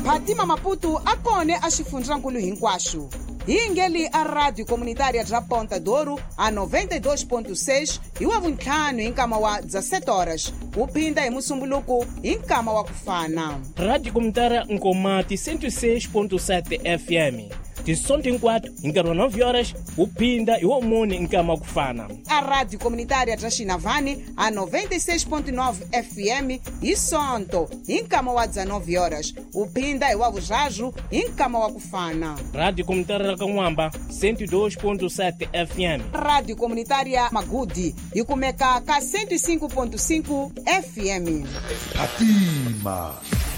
Phatima Maputo akone a xifundzankulu hinkwaxo. Hi ngeli a rádio comunitária de Ponta Douro a 92.6 hi wa vuntlhanu hi nkama wa 17 horas. Uphinda hi musumbuluku hi nkama wa kufana. Rádio Comunitária Nkomati 106.7 FM. De sonto em 4, em 9 horas, uphinda hi womuni hi nkama wa kufana. A rádio comunitária de Xinavani a 96.9 FM hi sonto hi nkama wa 19 horas. Uphinda hi wa vuzhazhu hi nkama wa kufana. Rádio Comunitária Kanwamba 102.7 FM. Rádio comunitária Magudi hi kumeka ka 105.5 FM. Phatima.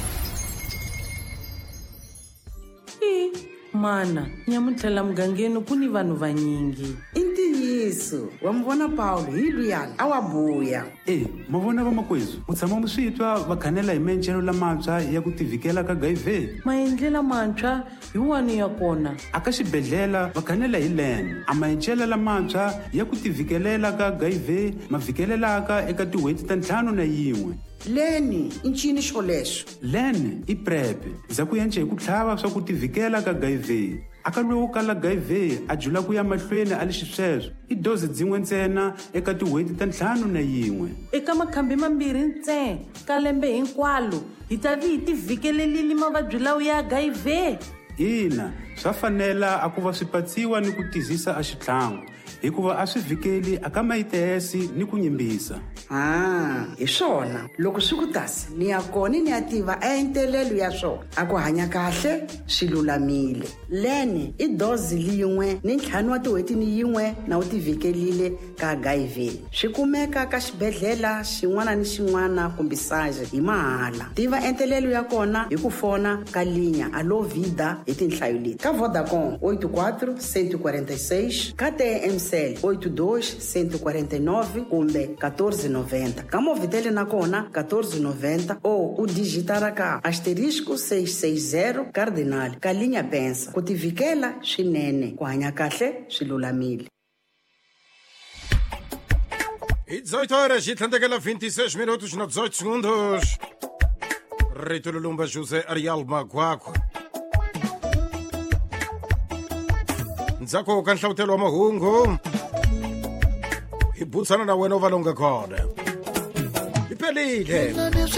Mana, nyamuthlela mugangeni kuni vanhu vanyingi. Intiyiso, wamvona Paulo hi luyani awabuya. Mavona vamakwezu, mutshama muswitwa vakhanela hi mencelo lamantshwa ya ku tivikela ka HIV. Maendlela mantshwa hi wani ya kona. Aka xibedhlela vakhanela hi LAN. A maendlela lamantshwa ya ku tivikelela ka HIV mavikelelaka eka tin'hweti ta 5 Leni, incini xolexo. LAN i PrEP, za ku yenca hi ku tlhava swa ku tivikela ka HIV. Aka lowu kala HIV a jula ku ya mahlweni a lexisweswo i dozi dzin'we ntsena eka tin'hweti ta 5 Eka makhambi mambirhi ntsena ka lembe hinkwalo hi ta vi hi tivikelelile mavabyi lawa ya HIV. Ina, swa fanela a ku va swipatsiwa ni ku tizisa a xithlangu hikuva a swi vikeli aka mayitesi ni ku nyimbisa. Hi swona. Loko swi ku tasi, ni ya kona ni ya tiva a entelelo ya swona. A ku hanya kahle, swi lulamile. Leni i dozi yin'we ni 5 wa tin'hweti ni yin'we na u tivikelile ka HIV. Swi kumeka ka xibedhlela xin'wana ni xin'wana kumbe saje hi mahala. Tiva entelelo ya kona hi ku fona ka linya Alo Vida hi tinhlayo leti. Ka Vodacom 84 146, ka TMCell 82 149 kumbe 1490. Ka Movitele na kona 1490 ou o digitara ka *660 cardinal ka linha pensa. Ku tivikela swinene, ku hanya kahle swi lulamile. E 18 horas e 26 minutos na 18 segundos. Rito Lulumba José Ariel Maguaco. Ndzako ka nhlawutelo wa mahungu hi butsana na wena u valonga kona hi pelile.